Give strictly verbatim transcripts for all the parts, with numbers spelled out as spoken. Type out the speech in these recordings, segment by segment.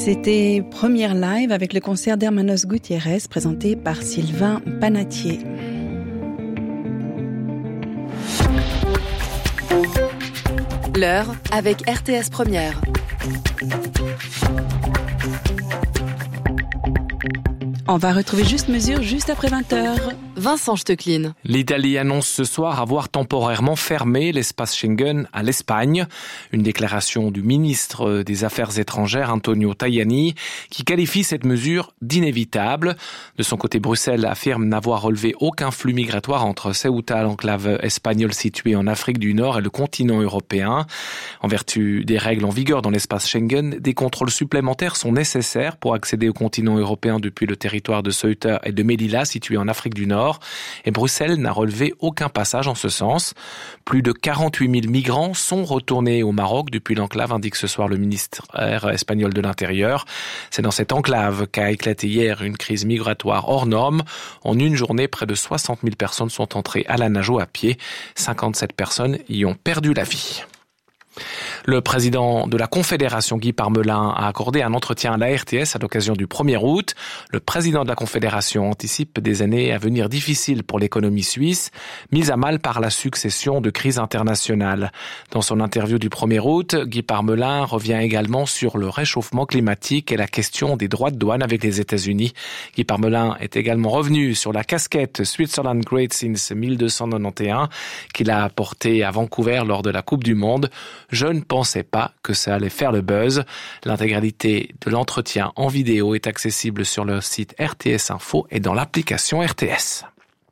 C'était Première Live avec le concert d'Hermanos Gutiérrez présenté par Sylvain Panatier. L'heure avec R T S Première. On va retrouver Juste Mesure juste après vingt heures. Vincent Stecklin. L'Italie annonce ce soir avoir temporairement fermé l'espace Schengen à l'Espagne. Une déclaration du ministre des Affaires étrangères, Antonio Tajani, qui qualifie cette mesure d'inévitable. De son côté, Bruxelles affirme n'avoir relevé aucun flux migratoire entre Ceuta, l'enclave espagnole située en Afrique du Nord, et le continent européen. En vertu des règles en vigueur dans l'espace Schengen, des contrôles supplémentaires sont nécessaires pour accéder au continent européen depuis le territoire de Ceuta et de Melilla, situé en Afrique du Nord. Et Bruxelles n'a relevé aucun passage en ce sens. Plus de quarante-huit mille migrants sont retournés au Maroc depuis l'enclave, indique ce soir le ministère espagnol de l'Intérieur. C'est dans cette enclave qu'a éclaté hier une crise migratoire hors norme. En une journée, près de soixante mille personnes sont entrées à la nage ou à pied. cinquante-sept personnes y ont perdu la vie. Le président de la Confédération, Guy Parmelin, a accordé un entretien à la R T S à l'occasion du premier août. Le président de la Confédération anticipe des années à venir difficiles pour l'économie suisse, mise à mal par la succession de crises internationales. Dans son interview du premier août, Guy Parmelin revient également sur le réchauffement climatique et la question des droits de douane avec les États-Unis. Guy Parmelin est également revenu sur la casquette Switzerland Great Since mille deux cent quatre-vingt-onze qu'il a portée à Vancouver lors de la Coupe du Monde. Je ne pensais pas que ça allait faire le buzz. L'intégralité de l'entretien en vidéo est accessible sur le site R T S Info et dans l'application R T S.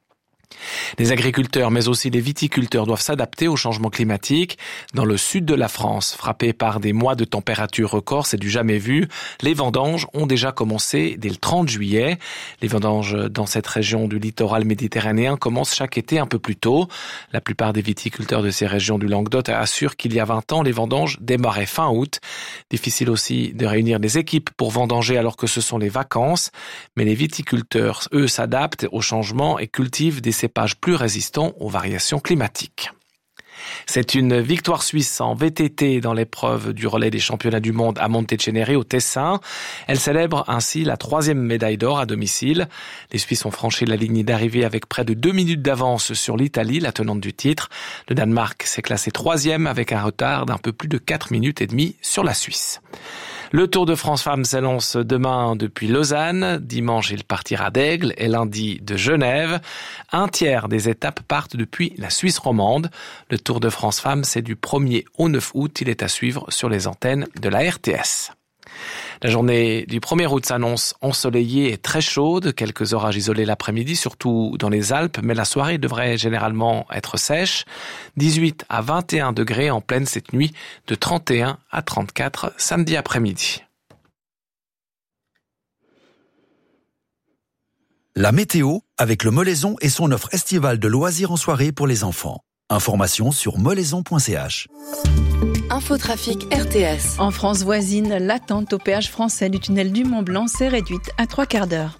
Les agriculteurs, mais aussi les viticulteurs doivent s'adapter au changement climatique. Dans le sud de la France, frappé par des mois de température record, c'est du jamais vu. Les vendanges ont déjà commencé dès le trente juillet. Les vendanges dans cette région du littoral méditerranéen commencent chaque été un peu plus tôt. La plupart des viticulteurs de ces régions du Languedoc assurent qu'il y a vingt ans, les vendanges démarraient fin août. Difficile aussi de réunir des équipes pour vendanger alors que ce sont les vacances. Mais les viticulteurs, eux, s'adaptent au changement et cultivent des cépages plus résistants aux variations climatiques. C'est une victoire suisse en V T T dans l'épreuve du relais des championnats du monde à Monteceneri au Tessin. Elle célèbre ainsi la troisième médaille d'or à domicile. Les Suisses ont franchi la ligne d'arrivée avec près de deux minutes d'avance sur l'Italie, la tenante du titre. Le Danemark s'est classé troisième avec un retard d'un peu plus de quatre minutes et demie sur la Suisse. Le Tour de France Femmes s'élance demain depuis Lausanne. Dimanche, il partira d'Aigle et lundi de Genève. Un tiers des étapes partent depuis la Suisse romande. Le Tour de France Femmes, c'est du premier au neuf août. Il est à suivre sur les antennes de la R T S. La journée du premier août s'annonce ensoleillée et très chaude. Quelques orages isolés l'après-midi, surtout dans les Alpes, mais la soirée devrait généralement être sèche. dix-huit à vingt et un degrés en pleine cette nuit, de trente et un à trente-quatre samedi après-midi. La météo avec le Molaison et son offre estivale de loisirs en soirée pour les enfants. Information sur molaison point c h. Infotrafic R T S. En France voisine, l'attente au péage français du tunnel du Mont-Blanc s'est réduite à trois quarts d'heure.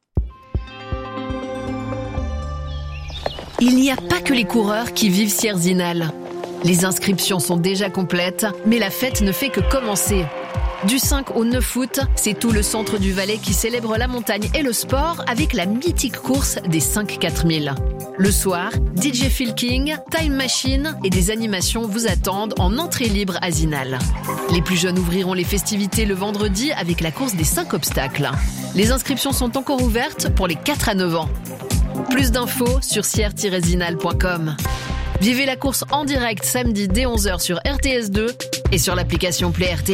Il n'y a pas que les coureurs qui vivent Sierzinal. Les inscriptions sont déjà complètes, mais la fête ne fait que commencer. Du cinq au neuf août, c'est tout le centre du Valais qui célèbre la montagne et le sport avec la mythique course des cinq quatre mille. Le soir, D J Phil King, Time Machine et des animations vous attendent en entrée libre à Zinal. Les plus jeunes ouvriront les festivités le vendredi avec la course des cinq obstacles. Les inscriptions sont encore ouvertes pour les quatre à neuf ans. Plus d'infos sur sier tiret zinal point com. Vivez la course en direct samedi dès onze heures sur R T S deux et sur l'application Play R T S.